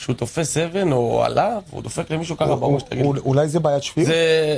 שהוא תופס אבן או עלה, והוא דופק למישהו ככה בראש, תגיד. אולי זה בעיית שפיות?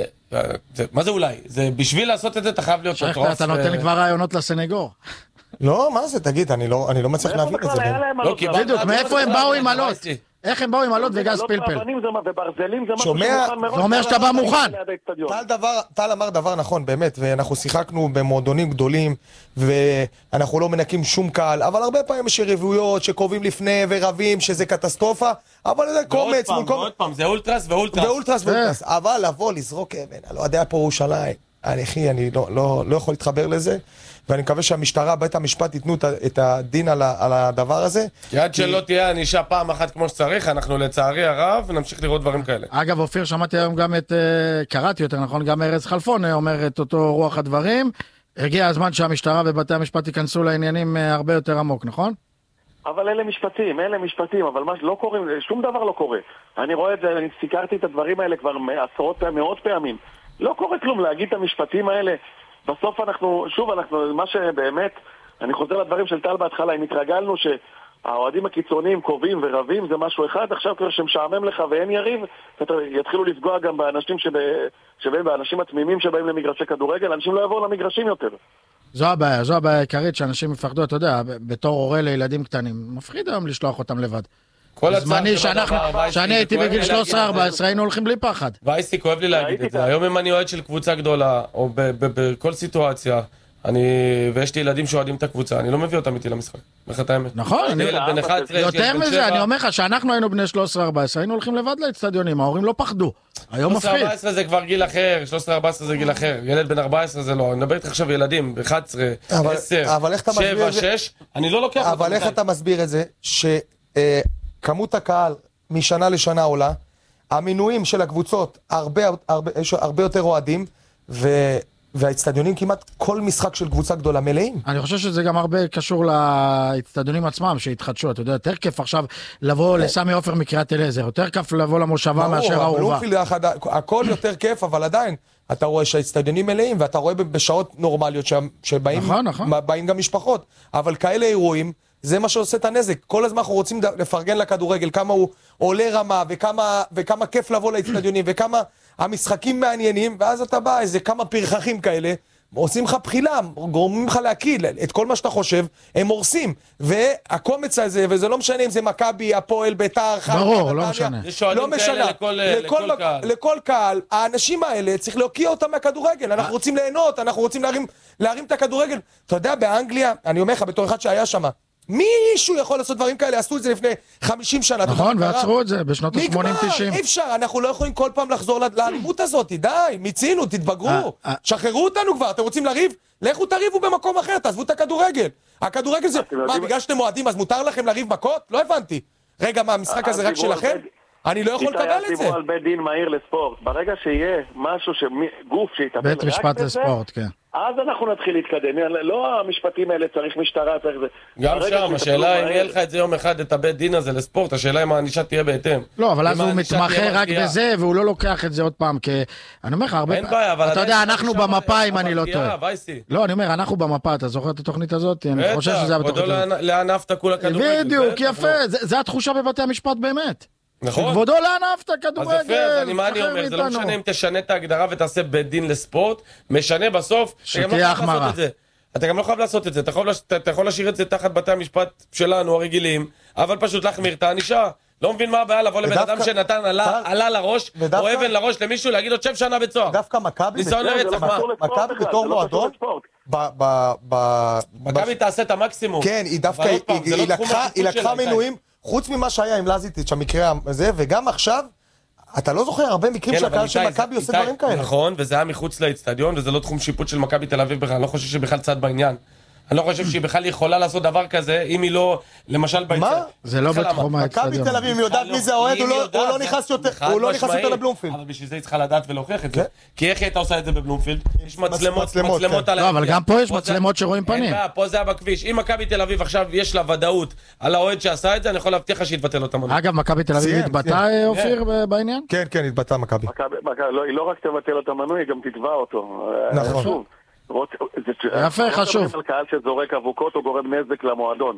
מה זה אולי? זה בשביל לעשות את זה, אתה חייב להיות שייך, אתה נותן כבר רעיונות לסנגור. לא, מה זה? תגיד, אני לא מצליח להבין את זה. בדיוק, מאיפה הם באו עם עלות? איך הם באו עם עלות וגז פלפל? וברזלים זה משהו זה אומר שאתה בא מוכן. טל אמר דבר נכון, באמת, ואנחנו שיחקנו במועדונים גדולים, ואנחנו לא מנקים שום קהל, אבל הרבה פעמים יש רביעויות שקובעים לפני ורבים, שזה קטסטרופה, אבל זה קומץ. ועוד פעם, זה אולטרס ואולטרס. אבל לבוא, לזרוק אבן, אני לא יודע פה ירושלים, אני לא יכול להתחבר לזה, ואני מקווה שהמשטרה, בית המשפט ייתנו את הדין על הדבר הזה. עד שלא תהיה ענישה פעם אחת כמו שצריך, אנחנו לצערי הרב נמשיך לראות דברים כאלה. אגב, אופיר, שמעתי היום גם קראתי יותר נכון, גם ארז חלפון אומר את אותו רוח הדברים. הגיע הזמן שהמשטרה ובתי המשפט ייכנסו לעניינים הרבה יותר עמוק, נכון? אבל אלה משפטים, אבל לא קוראים, שום דבר לא קורה. אני רואה את זה, אני סיקרתי את הדברים האלה כבר מאות פעמים. לא קורה כלום להגיד את המשפטים האלה. בסוף אנחנו, מה שבאמת, אני חוזר לדברים של טל בהתחלה, אם התרגלנו שהאוהדים הקיצוניים קובעים ורבים זה משהו אחד, עכשיו כבר שמשעמם לך ואין יריב, יתחילו לפגוע גם באנשים באנשים התמימים שבאים למגרשי כדורגל, אנשים לא יבואו למגרשים יותר. זו הבעיה העיקרית, שאנשים יפחדו, אתה יודע, בתור הורה לילדים קטנים, מפחיד היום לשלוח אותם לבד. זמני שאני הייתי בגיל 13-14 היינו הולכים בלי פחד. וייסי, כואב לי להגיד את זה. היום אם אני אוהד של קבוצה גדולה, או בכל סיטואציה, ויש לי ילדים שאוהדים את הקבוצה, אני לא מביא אותם איתי למשחק. מחת האמת. נכון, יותר מזה, אני אומר לך שאנחנו היינו בני 13-14, היינו הולכים לבד לאצטדיונים, ההורים לא פחדו. היום מפחיד. 13-14 זה כבר גיל אחר, 13-14 זה גיל אחר, ילד בן 14 זה לא. אני מדבר איתך עכשיו ילדים, ב-11, 10, 7, 6, אני לא לוקח אותם. אבל איך אתה מסביר את זה כמות הקהל משנה לשנה עולה, המינויים של הקבוצות הרבה יותר אוהדים, והאצטדיונים כמעט כל משחק של קבוצה גדולה מלאים. אני חושב שזה גם הרבה קשור לאצטדיונים עצמם שהתחדשו, אתה יודע, יותר כיף עכשיו לבוא לסמי עופר מקריית אליעזר, יותר כיף לבוא למושבה מאשר האורווה. הכל יותר כיף, אבל עדיין, אתה רואה שהאצטדיונים מלאים, ואתה רואה בשעות נורמליות שבאים גם משפחות, אבל כאלה אירועים, זה מה שעושה את הנזק. כל הזמן אנחנו רוצים לפרגן לכדורגל, כמה הוא עולה רמה, וכמה כיף לבוא לאצטדיונים, וכמה המשחקים מעניינים, ואז אתה בא, איזה כמה פרחחים כאלה, עושים לך בחילה, גורמים לך להקיל, את כל מה שאתה חושב, הם הורסים. והקומץ הזה, וזה לא משנה אם זה מכבי, הפועל, ביתר, ברור, לא משנה. לא משנה. לכל קהל, האנשים האלה, צריך להוקיע אותם מהכדורגל. אנחנו רוצים ליהנות, אנחנו רוצים להרים את הכדורגל. אתה יודע, באנגליה, אני אומר לך, בתור אחד שהיה שם, מישהו יכול לעשות דברים כאלה, עשו את זה לפני 50 שנה. נכון, ועצרו את זה בשנות ה-80-90. אי אפשר, אנחנו לא יכולים כל פעם לחזור לאלימות הזאת, די, מיצינו, תתבגרו, שחררו אותנו כבר, אתם רוצים לריב? לכו תריבו במקום אחר, תעזבו את הכדורגל. הכדורגל זה, מה, בגלל שאתם מועדים, אז מותר לכם לריב מכות? לא הבנתי. רגע, מה, המשחק הזה רק שלכם? אני לא יכול לקבל את זה. על בית דין מהיר לספורט, ברגע שיהיה משהו, גוף שיטפל בית משפט לספורט, כן. אז אנחנו נתחיל להתקדם, לא המשפטים האלה צריך משטרה, צריך זה. גם שם, השאלה אם יהיה לך את זה יום אחד, את הבית דין הזה לספורט, השאלה אם הענישה תהיה בהתאם. לא, אבל אז הוא מתמחה רק בזה, והוא לא לוקח את זה עוד פעם, כי אני אומר לך, הרבה פעמים, אתה יודע, אנחנו במפה, אם אני לא טועה. לא, אני אומר, אנחנו במפה, אתה זוכר את התוכנית הזאת? אני חושב שזה היה בתוכנית הזאת. לענף תקול הכדורגל. בדיוק, יפה, זה התחושה בבתי המשפט באמת. נכון. כבודו לענף את הכדורגל. אז יפה, מה אני אומר, זה לא משנה אם תשנה את ההגדרה ותעשה בית דין לספורט, משנה בסוף, שתהיה החמרה. אתה גם לא חייב לעשות את זה, אתה יכול להשאיר את זה תחת בתי המשפט שלנו הרגילים, אבל פשוט להחמיר את הענישה. לא מבין מה הבעיה לבוא לבן אדם שנתן עלה לראש, או אבן לראש למישהו, להגיד לו 7 שנה בצוהר. דווקא מכבי בתור מועדון, מכבי תעשה את המקסימום. כן, היא דווקא, היא לקחה מינויים, חוץ ממה שהיה עם לזיטיץ' המקרה הזה, וגם עכשיו, אתה לא זוכר הרבה מקרים שהקהל של מכבי עושה דברים כאלה. נכון, וזה היה מחוץ לאצטדיון, וזה לא תחום שיפוט של מכבי תל אביב בכלל, אני לא חושב שבכלל צד בעניין. אני לא חושב שהיא בכלל יכולה לעשות דבר כזה, אם היא לא, למשל מה? זה לא בתחום האצטדיון. מכבי תל אביב, אם יודעת מי זה האוהד, הוא לא נכנס יותר לבלומפילד. אבל בשביל זה היא צריכה לדעת ולהוכיח את זה. כי איך היא הייתה עושה את זה בבלומפילד? יש מצלמות על... לא, אבל גם פה יש מצלמות שרואים פנים. פה זה היה בכביש. אם מכבי תל אביב עכשיו יש לה ודאות על האוהד שעשה את זה, אני יכול להבטיח שהיא תבטל אותה מנוי. אגב, מכבי תל אביב התבטא, אופיר, בעניין? כן, כן, התבטא מכבי. היא לא רק תבטל אותה מנוי, היא גם תתבע אותו. נכון. יפה, חשוב. על קהל שזורק אבוקות או גורם נזק למועדון.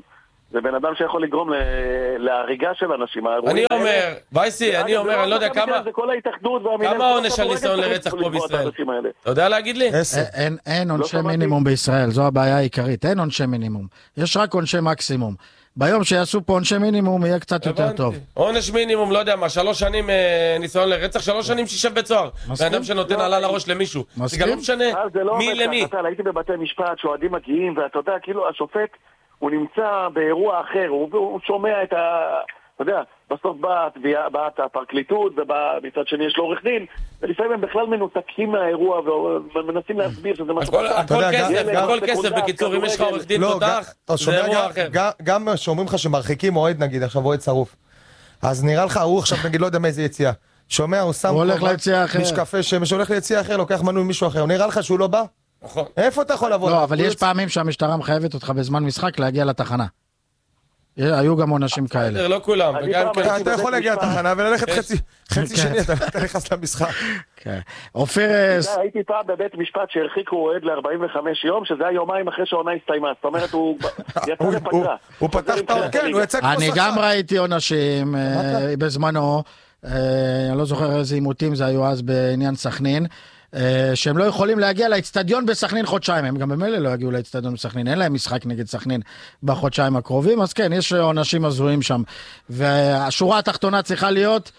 זה בן אדם שיכול לגרום להריגה של אנשים. אני אומר, וייסי, אני אומר, אני לא יודע כמה... זה כל ההתאחדות כמה עונש על ניסיון לרצח פה בישראל? אתה יודע להגיד לי? אין עונשי מינימום בישראל, זו הבעיה העיקרית, אין עונשי מינימום. יש רק עונשי מקסימום. ביום שיעשו פה עונשי מינימום יהיה קצת יותר טוב. עונש מינימום, לא יודע מה, 3 שנים ניסיון לרצח, 3 שנים שישב בית סוהר. בן אדם שנותן עלה לראש למישהו. זה גם לא משנה מי למי. הייתי בבתי משפט, שאוהדים מגיעים, ואתה יודע, כאילו השופט הוא נמצא באירוע אחר, הוא שומע את ה... אתה יודע, בסוף באה הפרקליטות, ובצד שני יש לו עורך דין, ולפעמים הם בכלל מנותקים מהאירוע, ומנסים להסביר שזה משהו... הכל כסף בקיצור, אם יש לך עורך דין תותח, זה אירוע אחר. גם שאומרים לך שמרחיקים אוהד נגיד, עכשיו אוהד שרוף, אז נראה לך, הוא עכשיו נגיד לא יודע מאיזה יציאה, שומע, הוא שם משקפה שמש, הולך ליציאה אחר, לוקח מנוי מישהו אחר, נראה לך שהוא לא בא? נכון. איפה אתה יכול לבוא? לא, אבל יש פעמים שהמשטרה מחייבת אותך בזמן משחק להגיע לתחנה. היו גם עונשים כאלה. לא כולם. אתה יכול להגיע לתחנה וללכת חצי שני, אתה נכנס למשחק. אופיר... הייתי פעם בבית משפט שהרחיקו אוהד ל-45 יום, שזה היה יומיים אחרי שהעונה הסתיימה. זאת אומרת, הוא יצא לפגרה. הוא פתח את כן, הוא יצא כמו אני גם ראיתי עונשים בזמנו, אני לא זוכר איזה עימותים זה היו אז בעניין סכנין, שהם לא יכולים להגיע לאצטדיון בסכנין חודשיים, הם גם במילא לא יגיעו לאצטדיון בסכנין, אין להם משחק נגד סכנין בחודשיים הקרובים, אז כן, יש עונשים הזויים שם, והשורה התחתונה צריכה להיות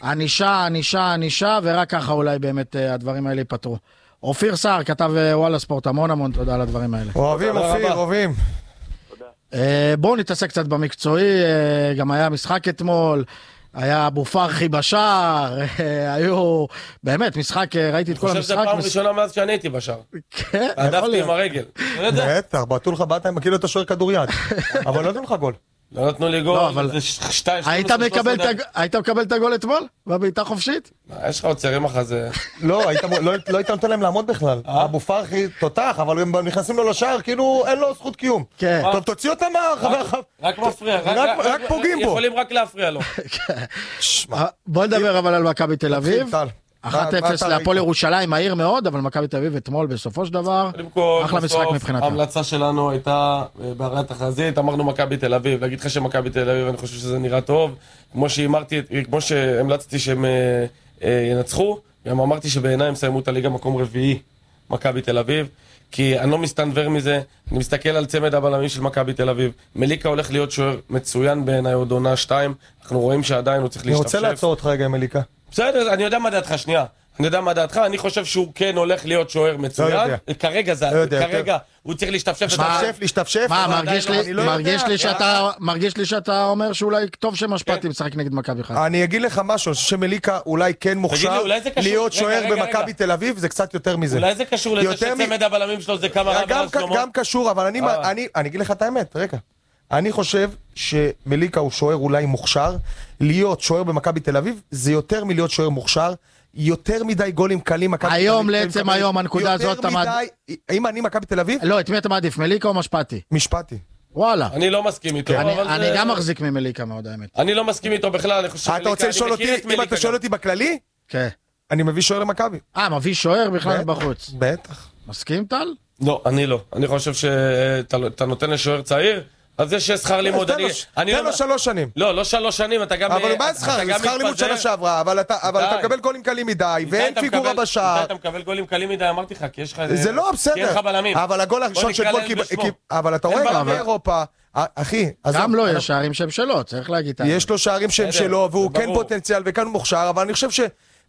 ענישה, ורק ככה אולי באמת הדברים האלה ייפטרו. אופיר סער, כתב וואלה ספורט, המון תודה על הדברים האלה. אוהבים אופיר, אוהבים. בואו נתעסק קצת במקצועי, גם היה משחק אתמול, היה אבו פרחי בשער, היו, באמת, משחק, ראיתי את כל המשחק. אני חושב שזה פעם ראשונה מאז שאני הייתי בשער. כן, העדפתי עם הרגל. בטח, בעטו לך באת עם כאילו אתה שוער כדוריד, אבל לא נתנו לך גול. לא נתנו לי גול, זה 2. היית מקבל את הגול אתמול? בבעיטה חופשית? יש לך עוצרים אחרי זה. לא היית נותן להם לעמוד בכלל. אבו פרחי תותח, אבל הם נכנסים לו לשער, כאילו אין לו זכות קיום. טוב, תוציא אותם רק מפריע, רק פוגעים בו. יכולים רק להפריע לו. בוא נדבר אבל על מכבי תל אביב. 1-0 להפועל ירושלים, מהיר מאוד, אבל מכבי תל אביב אתמול בסופו של דבר, אחלה משחק מבחינתה. ההמלצה שלנו הייתה בהרעת החזית, אמרנו מכבי תל אביב, להגיד לך שמכבי תל אביב, אני חושב שזה נראה טוב, כמו שהמלצתי שהם ינצחו, גם אמרתי שבעיניי הם סיימו את הליגה מקום רביעי, מכבי תל אביב, כי אני לא מסתנבר מזה, אני מסתכל על צמד הבלמים של מכבי תל אביב, מליקה הולך להיות שוער מצוין בעיניי עוד עונה 2, אנחנו רואים שעדיין הוא צריך להשתפשף. אני רוצה לעצור אותך רגע עם מליקה. בסדר, אני יודע מה דעתך, שנייה. אני יודע מה דעתך, אני חושב שהוא כן הולך להיות שוער מצוין. כרגע הוא צריך להשתפשף. להשתפשף. מה, מרגיש לי שאתה אומר שאולי טוב שמשפטי משחק נגד מכבי חיפה. אני אגיד לך משהו, שמליקה אולי כן מוכשר להיות שוער במכבי תל אביב, זה קצת יותר מזה. אולי זה קשור לזה שצמד הבלמים שלו זה כמה רב על שלמה? גם קשור, אבל אני אגיד לך את האמת, רגע. אני חושב שמליקה הוא שוער אולי מוכשר, להיות שוער במכבי תל אביב זה יותר מלהיות שוער מוכשר, יותר מדי גולים קלים. היום לעצם היום הנקודה הזאת האם אני מכבי תל אביב? לא, את מי אתה מעדיף, מליקה או משפטי? משפטי. וואלה. אני לא מסכים איתו. אני גם מחזיק ממליקה מאוד האמת. אני לא מסכים איתו בכלל, אתה רוצה לשאול אותי, אם אתה שואל אותי בכללי? כן. אני מביא שוער למכבי. מביא שוער בכלל בחוץ. בטח. מסכים טל? לא, אני לא. אני חושב שאתה נותן לשוער צעיר, אז יש שכר לימוד, תן לו 3 שנים. לא 3 שנים, אתה גם... אבל מה שכר לימוד שנה שעברה, אבל אתה מקבל גולים קלים מדי, ואין פיגורה בשער. אתה מקבל גולים קלים מדי, אמרתי לך, כי יש לך... זה לא בסדר, אבל הגול הראשון של גול... אבל אתה רואה באירופה, אחי... גם לא, יש שערים שהם שלו, צריך להגיד... יש לו שערים שהם שלו, והוא כן פוטנציאל וכאן הוא מוכשר, אבל אני חושב ש...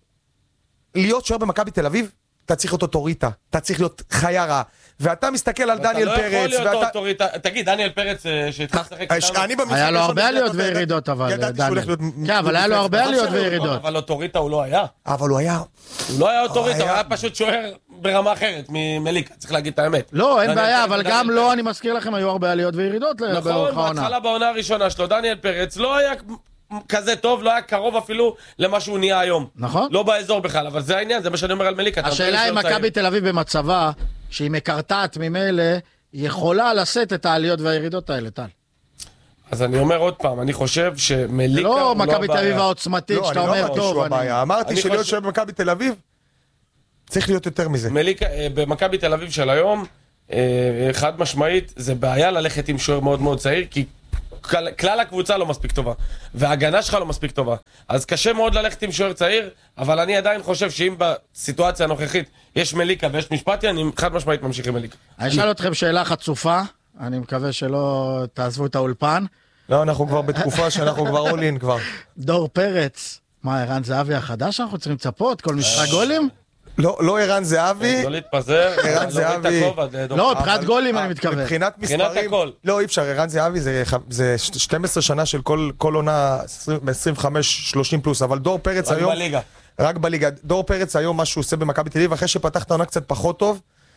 להיות שוער במכבי תל אביב, אתה צריך להיות אוטוריטה, אתה צריך להיות חיירה, ואתה מסתכל על דניאל פרץ, אתה לא יכול להיות אוטוריטה, תגיד, דניאל פרץ שהתחיל לשחק איתנו, היה לו הרבה עליות וירידות, אבל דניאל, כן, אבל היה לו הרבה עליות וירידות, אבל אוטוריטה הוא לא היה, הוא לא היה אוטוריטה, הוא היה פשוט שוער ברמה אחרת ממליקה, צריך להגיד את האמת. לא, אין בעיה, אבל גם לא, אני מזכיר לכם, היו הרבה עליות וירידות. נכון, בהתחלה בעונה הראשונה שלו, דניאל פרץ לא היה כזה טוב, לא היה קרוב אפילו למה שהוא נהיה היום. נכון. לא באזור בכלל, אבל זה העניין, זה מה שאני אומר על מליקה. השאלה אם מכבי תל אביב במצבה, שהיא מקרטעת ממילא, יכולה לשאת את העליות והירידות האלה, טל. אז אני אומר עוד פעם, אני חושב שמליקה לא מכבי תל אביב העוצמתית, שאתה אומר טוב. אמרתי שלהיות שוער במכבי תל אביב, צריך להיות יותר מזה. מליקה, במכבי תל אביב של היום, חד משמעית, זה בעיה ללכת עם שוער מאוד מאוד צעיר, כי כלל הקבוצה לא מספיק טובה, וההגנה שלך לא מספיק טובה. אז קשה מאוד ללכת עם שוער צעיר, אבל אני עדיין חושב שאם בסיטואציה הנוכחית יש מליקה ויש משפטי, אני חד משמעית ממשיך עם מליקה. אני אשאל אתכם שאלה חצופה, אני מקווה שלא תעזבו את האולפן. לא, אנחנו כבר בתקופה שאנחנו כבר אולין כבר. דור פרץ, מה, ערן זהבי החדש אנחנו צריכים לצפות? כל משחק גולים? לא ערן זהבי. לא להתפזר, ערן זהבי. לא, מבחינת גולים אני מתכוון. מבחינת מספרים. לא, אי אפשר, ערן זהבי זה 12 שנה של כל עונה 25-30 פלוס, אבל דור פרץ היום... רק בליגה. רק בליגה. דור פרץ היום, מה שהוא עושה במכבי תל אביב, אחרי שפתח את העונה קצת פחות טוב,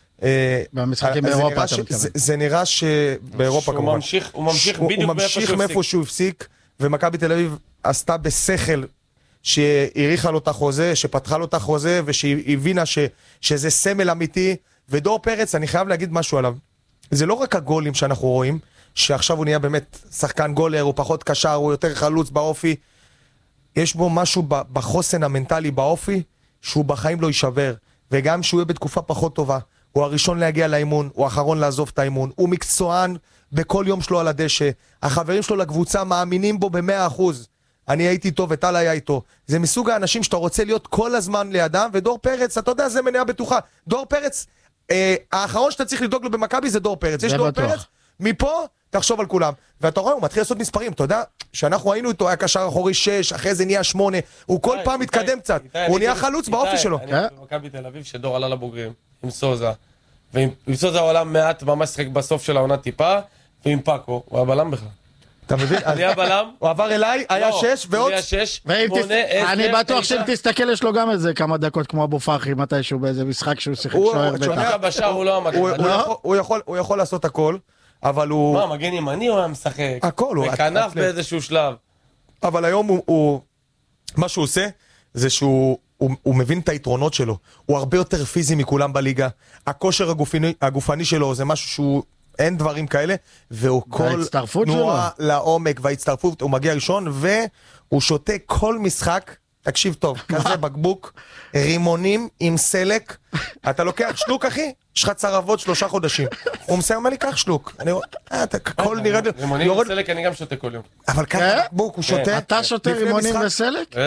במשחקים באירופה אתה מתכוון. זה נראה שבאירופה כמובן. הוא ממשיך בדיוק מאיפה שהוא הפסיק, ומכבי תל אביב עשתה בשכל שהעריכה לו את החוזה, שפתחה לו את החוזה, ושהיא הבינה שזה סמל אמיתי, ודור פרץ, אני חייב להגיד משהו עליו. זה לא רק הגולים שאנחנו רואים, שעכשיו הוא נהיה באמת שחקן גולר, הוא פחות קשר, הוא יותר חלוץ באופי, יש בו משהו בחוסן המנטלי באופי, שהוא בחיים לא יישבר, וגם שהוא יהיה בתקופה פחות טובה, הוא הראשון להגיע לאימון, הוא האחרון לעזוב את האימון, הוא מקצוען בכל יום שלו על הדשא, החברים שלו לקבוצה מאמינים בו ב100%, אני הייתי איתו וטל היה איתו, זה מסוג האנשים שאתה רוצה להיות כל הזמן לידם, ודור פרץ, אתה יודע, זה מניה בטוחה, דור פרץ, האחרון שאתה צריך לדאוג לו במכבי זה דור פרץ, יש דור פרץ, מפה תחשוב על כולם, ואתה רואה, הוא מתחיל לעשות מספרים, אתה יודע, שאנחנו היינו איתו, היה קשר אחורי 6, אחרי זה נהיה 8, הוא כל פעם מתקדם קצת, הוא נהיה חלוץ באופי שלו. אני במכבי תל אביב שדור עלה לבוגרים, עם סוזה, ועם סוזה הוא עלה מעט, ממש שחק בסוף של העונה טיפה, ועם פאקו, הוא היה בלם בכלל. אתה מבין? אני היה בלם. הוא עבר אליי, היה 6 ועוד... היה 6, 8, אני בטוח שאם תסתכל יש לו גם איזה כמה דקות כמו אבו פרחי, מתישהו באיזה משחק שהוא שיחק שוער בטח. בשער הוא לא עמד. הוא יכול לעשות הכל, אבל הוא... מה, מגן ימני הוא היה משחק? הכל, הוא... וכנף באיזשהו שלב. אבל היום הוא... מה שהוא עושה, זה שהוא מבין את היתרונות שלו. הוא הרבה יותר פיזי מכולם בליגה. הכושר הגופני שלו זה משהו שהוא... אין דברים כאלה, והוא כל תנועה לעומק וההצטרפות, הוא מגיע ראשון, והוא שותה כל משחק, תקשיב טוב, כזה בקבוק, רימונים עם סלק, אתה לוקח שלוק אחי, יש לך צרבות 3 חודשים, הוא מסיים מה לי, קח שלוק, הכל נראה... רימונים וסלק אני גם שותה כל יום. אבל ככה בקבוק, הוא שותה... אתה שותה רימונים וסלק?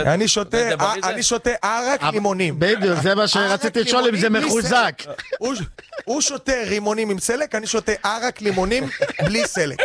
אני שותה ערק רימונים. בדיוק, זה מה שרציתי לשאול אם זה מחוזק. הוא שותה רימונים עם סלק, אני שותה ערק לימונים בלי סלק.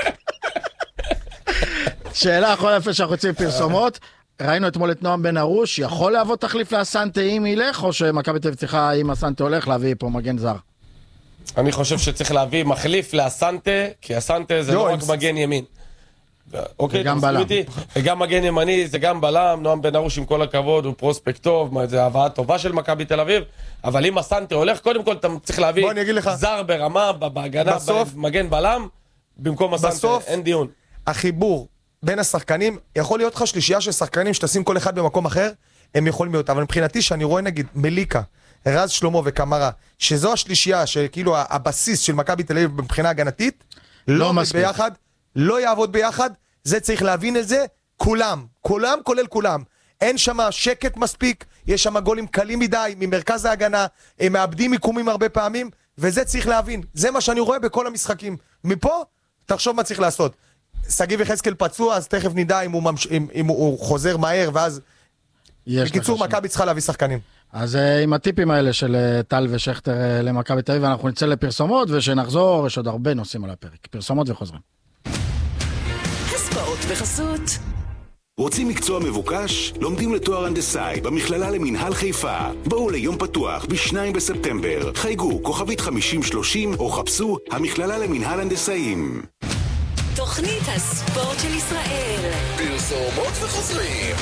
שאלה אחרונה לפני שאנחנו רוצים פרסומות, ראינו אתמול את נועם בן ארוש, יכול להוות תחליף לאסנטה אם ילך, או שמכבי תל אביב צריכה, אם אסנטה הולך, להביא פה מגן זר? אני חושב שצריך להביא מחליף לאסנטה, כי אסנטה זה לא רק מגן ימין. וגם בלם. וגם מגן ימני, זה גם בלם, נועם בן ארוש עם כל הכבוד, הוא פרוספקט טוב, זה הבאה טובה של מכבי תל אביב, אבל אם אסנטה הולך, קודם כל אתה צריך להביא זר ברמה, בהגנה, במגן בלם, במקום אסנטה, אין דיון. החיבור בין השחקנים, יכול להיות לך שלישייה של שחקנים שתשים כל אחד במקום אחר, הם יכולים להיות, אבל מבחינתי שאני רואה נגיד מליקה, רז שלמה וקמרה, שזו השלישייה שכאילו הבסיס של מכבי תל אביב מבחינה הגנתית, לא ביחד, לא יעבוד ביחד, זה צריך להבין את זה, כולם כולל כולם, אין שם שקט מספיק, יש שם גולים קלים מדי, ממרכז ההגנה, הם מאבדים מיקומים הרבה פעמים, וזה צריך להבין, זה מה שאני רואה בכל המשחקים, מפה תחשוב מה צריך לעשות, סגיב יחזקאל פצוע, אז תכף נדע אם הוא חוזר מהר, ואז בקיצור מכבי צריכה להביא שחקנים. אז עם הטיפים האלה של טל ושכתר למכבי תל אביב, אנחנו נצא לפרסומות, ושנחזור, יש עוד הרבה נושאים על הפרק. פרסומות וחוזרים. הספעות וחסות. רוצים מקצוע מבוקש? לומדים לתואר הנדסאי במכללה למינהל חיפה. בואו ליום פתוח ב-2 בספטמבר. חייגו כוכבית 5030 או חפשו המכללה למינהל הנדסאים. תוכנית הספורט של ישראל. פרסומות וחוזרים.